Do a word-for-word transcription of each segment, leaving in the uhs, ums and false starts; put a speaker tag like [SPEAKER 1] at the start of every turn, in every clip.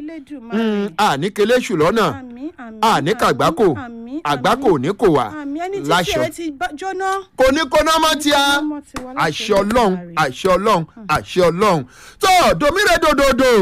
[SPEAKER 1] àníkele ṣù lọ́nà àníkàgbákò àgbákò ní kò wá láṣọ kò ní kóná mọ́ tí a àṣẹ ọlọ́run àṣẹ ọlọ́run àṣẹ ọlọ́run tó domire dòdòdò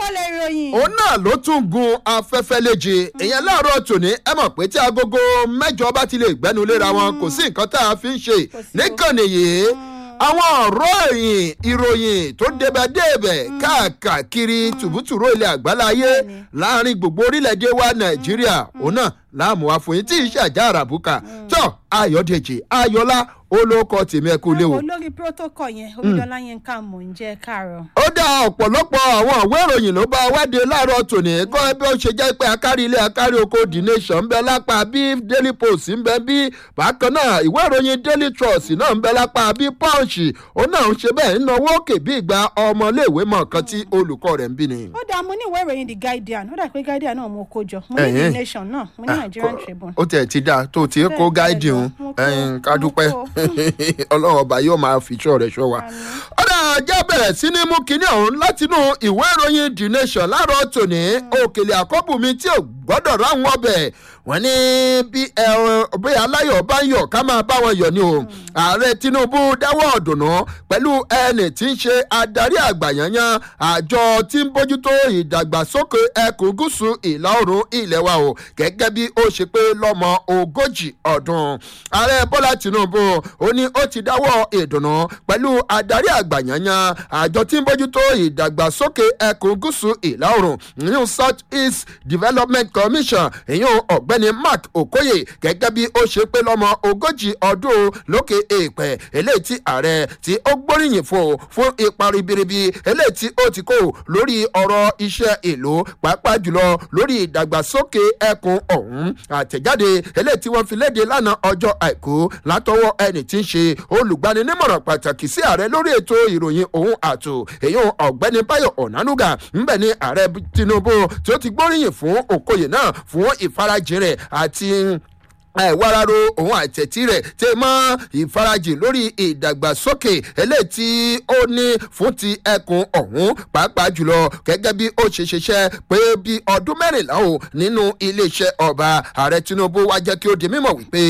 [SPEAKER 1] òun náà ló tún gun afẹ́fẹ́ léje èèyàn láàárọ̀ tòní ẹ mọ̀ pé tí agogo mẹ́jọ bá ti lè gbẹ́nu léra wọn kò sí nǹkan tá a fi ń ṣe níkànnì yìí àwọn ọ̀rọ̀ ìròyìn ìròyìn tó débẹ̀débẹ̀ káàkiri tùbútùrú ilẹ̀ àgbáláyé láàrin gbogbo orílẹ̀-èdè wa nàìjíríà òun náà láàmú àfòyín tí iṣẹ́ àjà àràbùkà tó ayọ̀dèjì ayọ̀lá olóko tèmi ẹ kú léwu.
[SPEAKER 2] olórí protocol yẹn olùdọ́lá yẹn ká mọ̀ ń jẹ́ káàárọ̀.
[SPEAKER 1] ó dá ọ̀pọ̀lọpọ̀ àwọn ìwé ìròyìn ló bá wádìí láàárọ̀ tòní kọ́ bí ó ṣe jẹ́ pé akárí ilé akárí oko the nation ń bẹ lápá bí daily post ń bẹ bí bákan náà ìwé ìròyìn daily trust náà ń bẹ lápá bí punch ó náà ń ṣe bẹ́ẹ̀ ń náwó òkè bí ìgbà ọmọléèwé mọ̀ kan tí olùkọ́ rẹ̀ ń bí ni.
[SPEAKER 2] ó dá mo ní ìwé ìròyìn the guardian ó dà pé guardian náà mo kó jọ mo ní the nation náà mo ní nigerian tribune.
[SPEAKER 1] ó tẹ̀ ti dáa tó ti kó guardian ká dúpẹ́ ọlọ́run ọba yóò máa fi ṣọ́ rẹ̀ ṣọ́ wa. ọ̀dà ajá bẹ̀rẹ̀ sí ní mú kinní ọ̀hún látinú ìwé ìròyìn the nation láàárọ̀ tòní òkèlè àkọ́bùnmi tí ò gbọ́dọ̀ ráwọn ọbẹ̀ wọ́n ní bí bí aláyọ̀ bá ń yọ̀ ká máa bá wọn yọ̀ ni o. ààrẹ tinubu dáwọ́ ọ̀dùnnú pẹ̀lú ẹni tí ń ṣe adarí àgbà yanyan àjọ tí ń bójútó ìdàgbàsókè ẹkùn gúúsù ìlà oòrùn ilẹ̀ wa o gẹ́gẹ́ bí ó ṣe pé lọ́mọ ogójì ọdún. ààrẹ bọ́lá tinubu ó ní ó ti dáwọ́ ìdùnnú pẹ̀lú adarí àgbà yanyan àjọ tí ń bójútó ìdàgbàsókè ẹkùn gúúsù ìlà oòrùn new south east development commission èyàn ọ̀gbẹ́ni mark okoye gẹ́gẹ́ bí ó ṣe pé lọ́mọ ogójì ọdún lókè èèpẹ̀ eléyìí tí ààrẹ tí ó gbóríyìn fún fún ipa ribiribi eléyìí tí ó ti kó lórí ọ̀rọ̀ iṣẹ́ ìlú pàápàá jùlọ lórí ìdàgbàsókè ẹkùn ọ̀hún àtẹ̀jáde eléyìí tí wọ́n fi léde lánàá ọjọ́ àìkú látọwọ́ ẹni tí ń ṣe olùgbaninímọ̀ràn pàtàkì sí ààrẹ lórí ètò ìròyìn òun àtò èyàn ọ̀gbẹ́ni báyọ̀ ọ̀nánúgà ńbẹ̀ ni ààrẹ tinubu tí ó ti gbóríyìn fún okoye náà fún ìfarajìn rẹ̀ àti ẹ̀wáraro òun àtẹ̀tí rẹ̀ tẹ mọ́ ìfarajìn lórí ìdàgbàsókè eléyìí tí ó ní fún ti ẹkùn ọ̀hún pàápàá jùlọ gẹ́gẹ́ bí ó ṣe ṣiṣẹ́ pé bí ọdún mẹ́rìnlá o nínú iléeṣẹ́ ọba ààrẹ tinubu wá jẹ́ kí ó di mímọ̀ wípé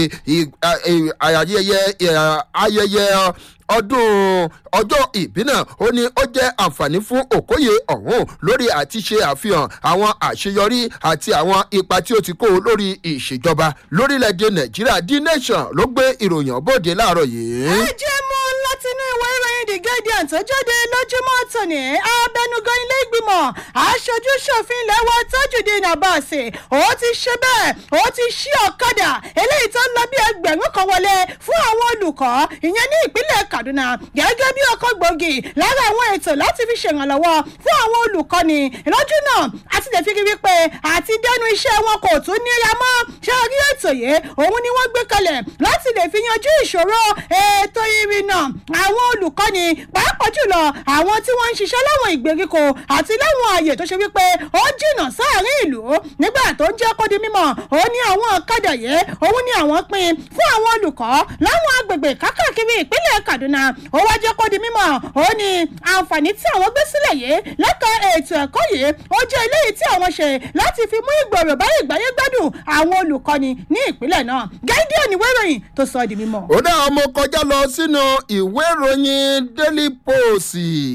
[SPEAKER 1] ayẹyẹ ayẹyẹ ọdún ọjọ́ ìbí náà ó ní ó jẹ́ àǹfààní fún òkóyè ọ̀hún lórí àti ṣe àfihàn àwọn àṣeyọrí àti àwọn ipa tí ó ti kó lórí ìṣèjọba lórílẹ̀‐èdè nàìjíríà the nation ló gbé ìròyìn bóde láàárọ̀ yìí.
[SPEAKER 2] ẹ jẹ́ mú látinú ìwé ìròyìn the guardian tó jáde lójúmọ́ tòní abẹnugan ilé ìgbìmọ̀ aṣojú ṣòfin ilé wa tajudeen abbas ó ti ṣe bẹ́ẹ̀ ó ti ṣí ọ̀kadà eléyìí tó ń lọ bí ẹgbẹ̀rún kan wọlé fún àwọn olùkọ́ ìyẹn ní ìpínlẹ̀ kaduna gẹ́gẹ́ bí ọkọ̀ gbòógì lára àwọn ètò láti fi ṣèrànlọ́wọ́ fún àwọn olùkọ́ni lójú náà àti lè fi rí wípé àti dẹnu iṣẹ́ wọn kò tún níra mọ́ ṣé orí ètò yìí òun ni wọ́n gbé kalẹ̀ láti lè fi yanjú ìṣòro ètò ìrìnnà àwọn olùkọ́ni pàápàá jùlọ àwọn tí wọ́n ń ṣiṣẹ́ láwọn ìgbèríko àti láwọn ààyè tó ṣe wípé ó jìnnà sáàrin ìlú nígbà tó ń jẹ́ kó di mímọ̀ ó ní àwọn ọ̀kadà yìí òun ni àwọn pín fún àwọn olùkọ́ láwọn agbègbè kákàkiri ìpínlẹ̀ kaduna ó wá jẹ́ kó di mímọ̀ ó ní àǹfààní tí àwọn gbé sílẹ̀ yìí lẹ́ka ètò ẹ̀kọ́ yìí ó jẹ́ eléyìí tí àwọn ṣe láti fi mú ìgbòrò bá ìgbáyé gbádùn àwọn olùkọ́ni ní ìpínlẹ̀ náà gẹ́gẹ́ ní ìwé ìròyìn tó sọ di mímọ̀.
[SPEAKER 1] ó dá ọmọ kọjá lọ sínú ìwé ìròyìn daily post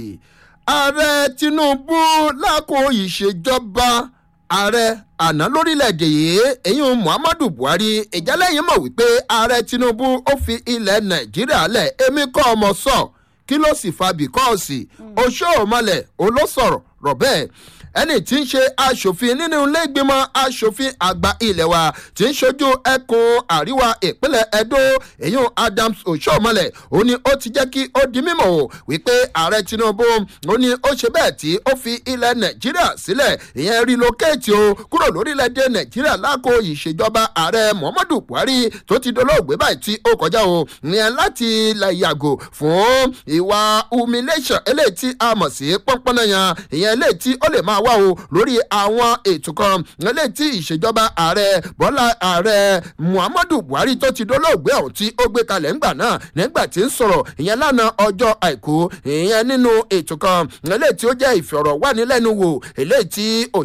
[SPEAKER 1] ààrẹ tinubu lákò ìṣèjọba ààrẹ àná lórílẹ̀‐èdè yìí èyí muhammadu buhari ìjálẹ̀yìn mọ̀ wípé ààrẹ tinubu ó fi ilẹ̀ nàìjíríà lẹ̀ èmi kọ́ ọmọ sọ kí ló sì fa bìkọ́ọ̀sì oṣó òmọlẹ̀ olóṣọ̀rọ̀ rọ̀ bẹ́ẹ̀ ẹni tí ń ṣe aṣòfin nínú ilé ìgbìmọ̀ aṣòfin àgbà ilẹ̀ wa tí ń ṣojú ẹkùn àríwá ìpínlẹ̀ edo èyún adams oṣoomọlẹ̀ ó ní ó ti jẹ́ kí ó di mímọ̀ o wípé ààrẹ tinubu ó ní ó ṣe bẹ́ẹ̀ tí ó fi ilẹ̀ nàìjíríà sílẹ̀ ìyẹn relocate o kúrò lórílẹ̀‐èdè nàìjíríà lákò ìṣèjọba ààrẹ muhammadu buhari tó ti dolóògbé báyìí tí ó kọjá o ìyẹn láti la yàgò fún ìwà humiliation eléyìí tí a mọ̀ sí pọ́npọ́n náà yan ìyẹn eléyìí tí ó lè máa wá o lórí àwọn ètò kan eléyìí tí ìṣèjọba ààrẹ bọ́lá ààrẹ muhammadu buhari tó ti dolóògbé ọ̀hún tí ó gbé kalẹ̀ ńgbà náà nígbà tí ń sọ̀rọ̀ ìyẹn lánàá ọjọ́ àìkú ìyẹn nínú ètò kan eléyìí tí ó jẹ́ ìfọ̀rọ̀wánilẹ́nuwò eléyìí tí